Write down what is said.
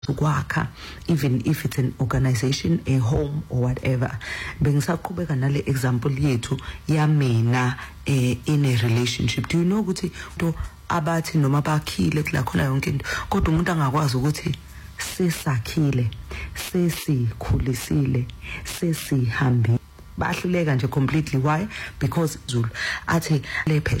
ukwakha, even if it's an organization, a home or whatever. Bengisaqhubeka nale example yethu yamina in a relationship. Do you know ukuthi to abathi noma bakhile kula khona yonke into kodwa umuntu angakwazi ukuthi sesakhile, sesikhulisile, sesihambi bahluleka nje completely. Why? Because Zulu athi lephe